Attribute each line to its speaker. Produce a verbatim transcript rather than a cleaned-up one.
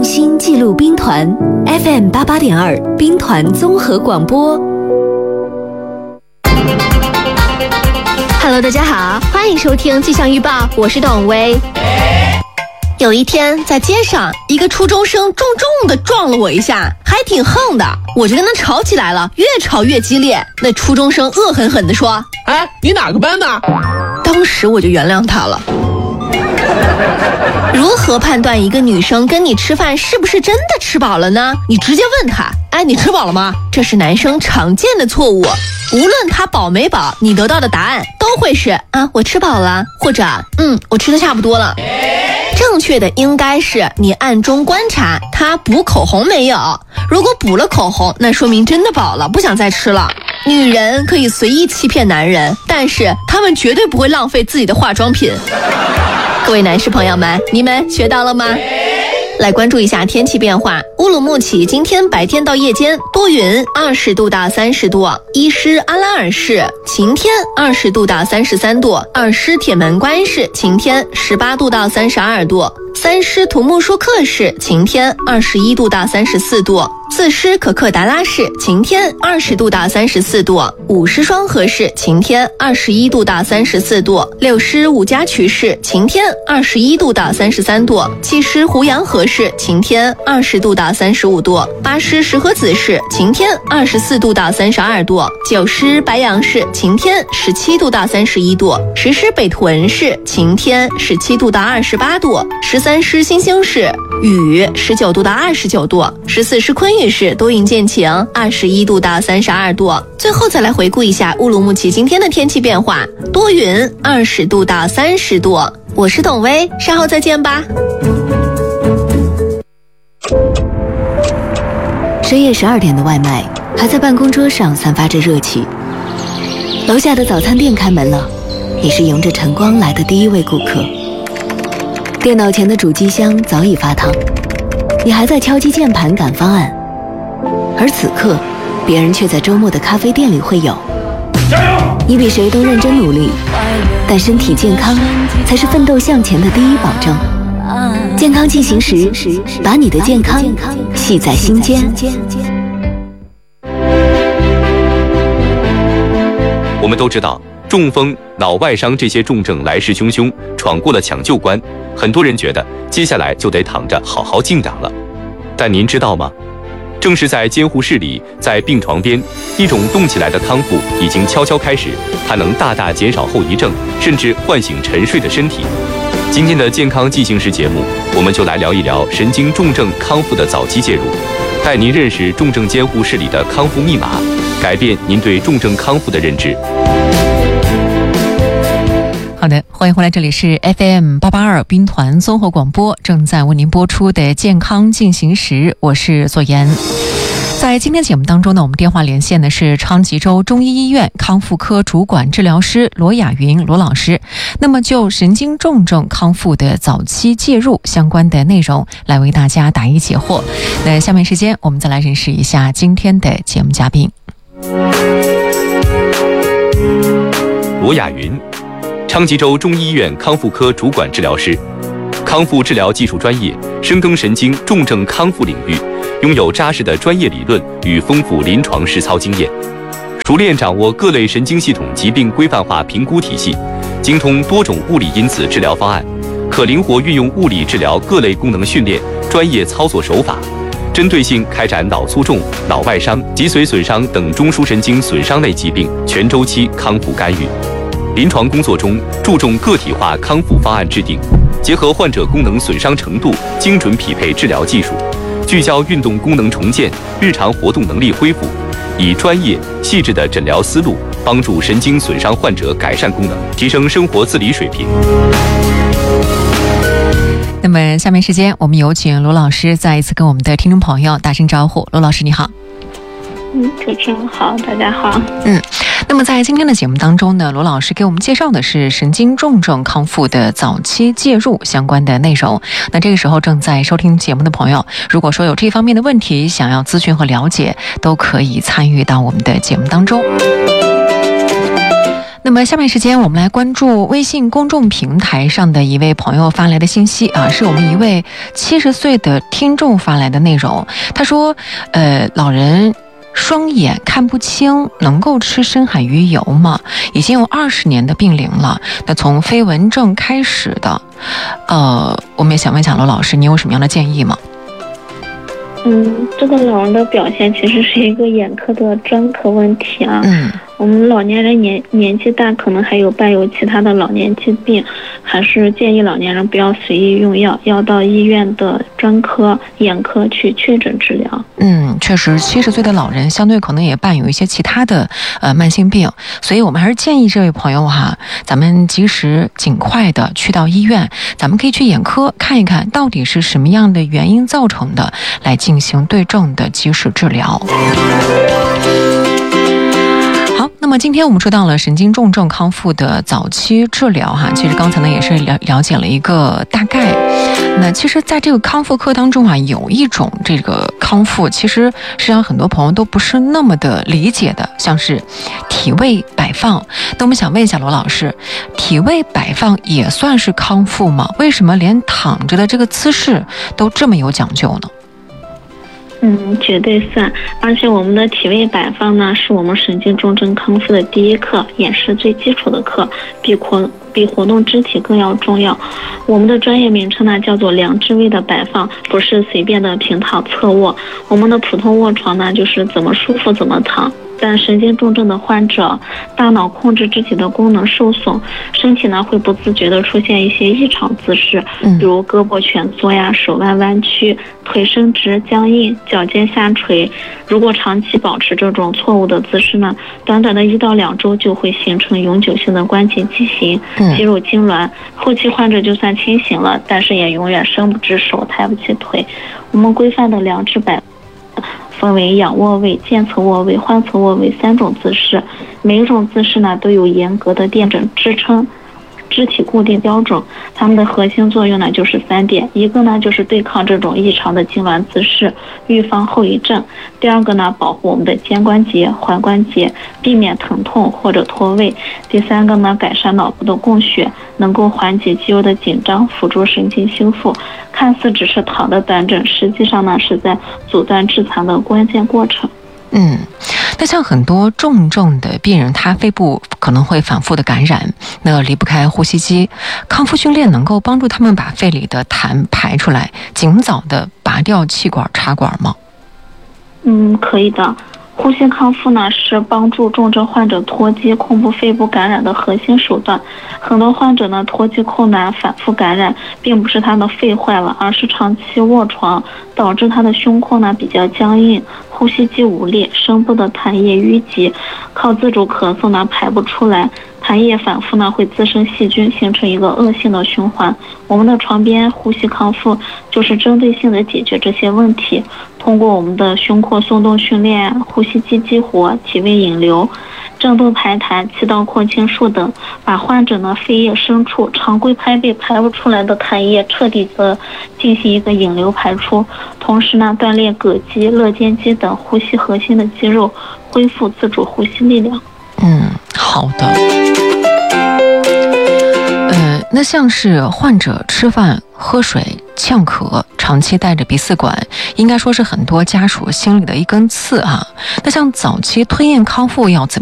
Speaker 1: 用心记录兵团 F M 八八点二兵团综合广播。
Speaker 2: Hello， 大家好，欢迎收听气象预报，我是董薇。有一天在街上，一个初中生重重的撞了我一下，还挺横的，我就跟他吵起来了，越吵越激烈。那初中生恶狠狠地说：“
Speaker 3: 哎，你哪个班的？”
Speaker 2: 当时我就原谅他了。如何判断一个女生跟你吃饭是不是真的吃饱了呢？你直接问她：“哎，你吃饱了吗？”这是男生常见的错误。无论他饱没饱，你得到的答案都会是啊，我吃饱了，或者嗯，我吃的差不多了。正确的应该是你暗中观察他补口红没有，如果补了口红，那说明真的饱了，不想再吃了。女人可以随意欺骗男人，但是他们绝对不会浪费自己的化妆品。各位男士朋友们，你们学到了吗？来关注一下天气变化。乌鲁木齐今天白天到夜间多云，二十度到三十度；伊施阿拉尔市晴天，二十度到三十三度；二施铁门关市晴天，十八度到三十二度；三施图木舒克市晴天，二十一度到三十四度；四施可克达拉市晴天，二十度到三十四度；五施双河市晴天，二十一度到三十四度；六施五家渠市晴天，二十一度到三十三度；七施胡杨河市晴天，二十度到三十五度；八施石河子市晴天，二十四度到三十二度；九施白杨市晴天，十七度到三十一度；十施北屯市晴天，十七度到二十八度；十三施新兴市雨，十九度到二十九度；十四施昆玉市多云见晴，二十一度到三十二度。最后再来回顾一下乌鲁木齐今天的天气变化：多云，二十度到三十度。我是董薇，稍后再见吧。
Speaker 1: 深夜十二点的外卖还在办公桌上散发着热气，楼下的早餐店开门了，你是迎着晨光来的第一位顾客。电脑前的主机箱早已发烫，你还在敲击键盘赶方案，而此刻别人却在周末的咖啡店里会友。
Speaker 3: 加油！
Speaker 1: 你比谁都认真努力，但身体健康才是奋斗向前的第一保证。健康进行时，把你的健康系在心间。
Speaker 4: 我们都知道，中风、脑外伤这些重症来势汹汹，闯过了抢救关，很多人觉得接下来就得躺着好好静养了。但您知道吗？正是在监护室里，在病床边，一种动起来的康复已经悄悄开始，它能大大减少后遗症，甚至唤醒沉睡的身体。今天的健康进行时节目，我们就来聊一聊神经重症康复的早期介入，带您认识重症监护室里的康复密码，改变您对重症康复的认知。
Speaker 5: 好的，欢迎回来，这里是 F M 八八二兵团综合广播，正在为您播出的健康进行时，我是左岩。在今天节目当中呢，我们电话连线的是昌吉州中医医院康复科主管治疗师罗雅云罗老师。那么就神经重症康复的早期介入相关的内容来为大家答疑解惑。那下面时间我们再来认识一下今天的节目嘉宾。
Speaker 4: 罗雅云，昌吉州中医医院康复科主管治疗师，康复治疗技术专业，深耕神经重症康复领域，拥有扎实的专业理论与丰富临床实操经验，熟练掌握各类神经系统疾病规范化评估体系，精通多种物理因子治疗方案，可灵活运用物理治疗各类功能训练、专业操作手法，针对性开展脑卒中、脑外伤、脊髓损伤等中枢神经损伤类疾病全周期康复干预。临床工作中注重个体化康复方案制定，结合患者功能损伤程度，精准匹配治疗技术，聚焦运动功能重建、日常活动能力恢复，以专业细致的诊疗思路，帮助神经损伤患者改善功能，提升生活自理水平。
Speaker 5: 那么下面时间我们有请罗老师再一次跟我们的听众朋友打声招呼。罗老师你好。
Speaker 6: 嗯，主持人好，大家好。
Speaker 5: 嗯，那么在今天的节目当中呢，罗老师给我们介绍的是神经重症康复的早期介入相关的内容。那这个时候正在收听节目的朋友，如果说有这方面的问题想要咨询和了解，都可以参与到我们的节目当中。 那么下面时间我们来关注微信公众平台上的一位朋友发来的信息啊，是我们一位七十岁的听众发来的内容。他说呃，老人双眼看不清，能够吃深海鱼油吗？已经有二十年的病龄了，那从飞蚊症开始的，呃，我们也想问小罗老师，你有什么样的建议吗？
Speaker 6: 嗯，这个老人的表现其实是一个眼科的专科问题啊。
Speaker 5: 嗯，
Speaker 6: 我们老年人年年纪大，可能还有伴有其他的老年疾病，还是建议老年人不要随意用药，要到医院的专科眼科去确诊治疗。
Speaker 5: 嗯，确实，七十岁的老人相对可能也伴有一些其他的呃慢性病，所以我们还是建议这位朋友哈，咱们及时尽快的去到医院，咱们可以去眼科看一看到底是什么样的原因造成的，来进行对症的及时治疗。好，那么今天我们说到了神经重症康复的早期治疗哈，其实刚才呢也是了了解了一个大概。那其实在这个康复课当中啊，有一种这个康复其实实际上很多朋友都不是那么的理解的，像是体位摆放。那我们想问一下罗老师，体位摆放也算是康复吗？为什么连躺着的这个姿势都这么有讲究呢？
Speaker 6: 嗯，绝对算。而且我们的体位摆放呢，是我们神经重症康复的第一课，也是最基础的课，比活比活动肢体更要重要。我们的专业名称呢叫做量肢位的摆放，不是随便的平躺侧卧。我们的普通卧床呢，就是怎么舒服怎么躺。但神经重症的患者，大脑控制肢体的功能受损，身体呢会不自觉地出现一些异常姿势，比如胳膊蜷缩呀、手腕弯曲、腿伸直僵硬、脚尖下垂。如果长期保持这种错误的姿势呢，短短的一到两周就会形成永久性的关节畸形、肌肉痉挛。后期患者就算清醒了，但是也永远伸不直手、抬不起腿。我们规范的量肢摆分为仰卧位、健侧卧位、换侧卧位三种姿势，每一种姿势呢都有严格的垫枕支撑、肢体固定标准。它们的核心作用呢就是三点：一个呢就是对抗这种异常的痉挛姿势，预防后遗症；第二个呢保护我们的肩关节、踝关节，避免疼痛或者脱位；第三个呢改善脑部的供血，能够缓解肌肉的紧张，辅助神经修复。看似只是躺的端正，实际上呢是在阻断致残的关键过程。
Speaker 5: 嗯，那像很多重症的病人，他肺部可能会反复的感染，那离不开呼吸机。康复训练能够帮助他们把肺里的痰排出来，尽早的拔掉气管插管吗？
Speaker 6: 嗯，可以的。呼吸康复呢是帮助重症患者脱机、控制肺部感染的核心手段。很多患者呢脱机困难、反复感染，并不是他的肺坏了，而是长期卧床导致他的胸廓呢比较僵硬，呼吸肌无力，声部的痰液淤积，靠自主咳嗽呢排不出来，痰液反复呢会滋生细菌，形成一个恶性的循环。我们的床边呼吸康复就是针对性的解决这些问题，通过我们的胸廓松动训练、呼吸肌激活、体位引流、振动排痰、气道扩清术等，把患者呢肺叶深处常规拍背排不出来的痰液彻底的进行一个引流排出，同时呢锻炼膈肌、肋间肌等呼吸核心的肌肉，恢复自主呼吸力量。
Speaker 5: 嗯，好的。呃，那像是患者吃饭、喝水、呛咳，长期带着鼻饲管，应该说是很多家属心里的一根刺啊。那像早期吞咽康复要怎